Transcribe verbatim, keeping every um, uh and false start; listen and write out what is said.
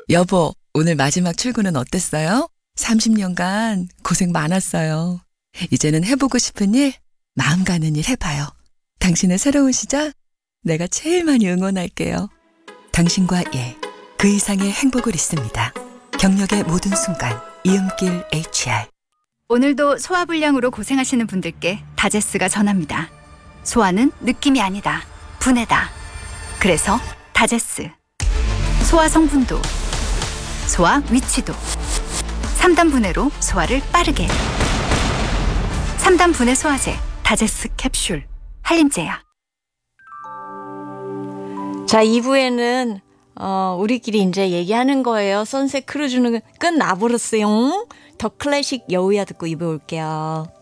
여보, 오늘 마지막 출근은 어땠어요? 삼십 년간 고생 많았어요. 이제는 해보고 싶은 일, 마음 가는 일 해봐요. 당신의 새로운 시작, 내가 제일 많이 응원할게요. 당신과 예, 그 이상의 행복을 있습니다. 경력의 모든 순간, 이음길 에이치알. 오늘도 소화불량으로 고생하시는 분들께 다제스가 전합니다. 소화는 느낌이 아니다. 분해다. 그래서 다제스. 소화 성분도, 소화 위치도. 삼 단 분해로 소화를 빠르게. 삼 단 분해 소화제 다제스 캡슐. 한림제야. 자, 이 부에는 어, 우리끼리 이제 얘기하는 거예요. 선셋 크루즈는 끝나버렸어요. 더 클래식 여우야 듣고 이 부 올게요.